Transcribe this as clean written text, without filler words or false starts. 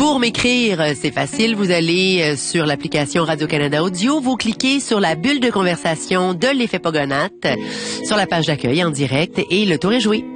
Pour m'écrire, c'est facile. Vous allez sur l'application Radio-Canada Audio. Vous cliquez sur la bulle de conversation de l'effet Pogonatte sur la page d'accueil en direct et le tour est joué.